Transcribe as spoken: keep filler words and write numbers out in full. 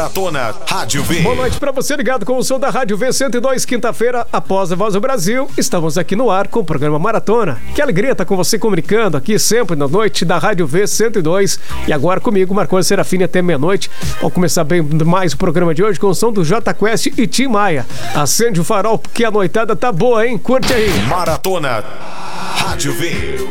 Maratona Rádio V. Boa noite pra você ligado com o som da Rádio V cento e dois, quinta-feira, após a Voz do Brasil. Estamos aqui no ar com o programa Maratona. Que alegria estar com você comunicando aqui sempre na noite da Rádio V cento e dois. E agora comigo, Marconi Serafini, até meia-noite. Vamos começar bem mais o programa de hoje com o som do J Quest e Tim Maia. Acende o farol porque a noitada tá boa, hein? Curte aí. Maratona Rádio V.